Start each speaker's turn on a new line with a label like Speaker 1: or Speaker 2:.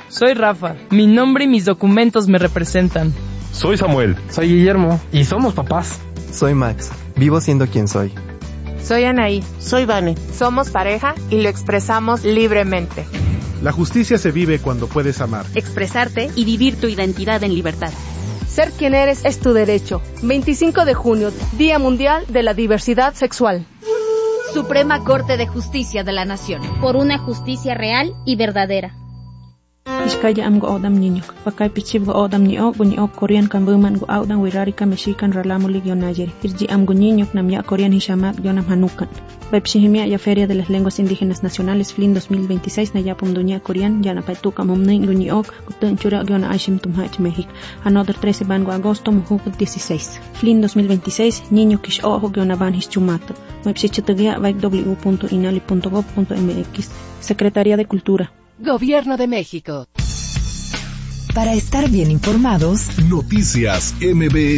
Speaker 1: Soy Rafa. Mi nombre y mis documentos me representan.
Speaker 2: Soy Samuel.
Speaker 3: Soy Guillermo. Y somos papás.
Speaker 4: Soy Max. Vivo siendo quien soy.
Speaker 5: Soy Anaí.
Speaker 6: Soy Vane.
Speaker 5: Somos pareja y lo expresamos libremente.
Speaker 7: La justicia se vive cuando puedes amar,
Speaker 8: expresarte y vivir tu identidad en libertad.
Speaker 9: Ser quien eres es tu derecho. 25 de junio, Día Mundial de la Diversidad Sexual.
Speaker 10: Suprema Corte de Justicia de la Nación.
Speaker 11: Por una justicia real y verdadera.
Speaker 12: Iskaya am go odam niño, pakai pichib go odam niok Korean kan buman go odam wirari ka mexican ralamo ligyon Nigeria. Irji am go niño nam ya Korean hishamak yonam hanukan. Baipshihimia ya Feria de las Lenguas Indígenas Nacionales FLIN 2026 na yapum dunia Korean ya na paituka momnin luniok gutun chura yona ashim tumhach México. Another 13 ban go agosto muhuk 16. FLIN 2026 niño kish ojo yona ban hischumato. Baipshichitugia www.inali.gov.mx. Secretaría de Cultura.
Speaker 13: Gobierno de México.
Speaker 14: Para estar bien informados,
Speaker 15: Noticias MBS.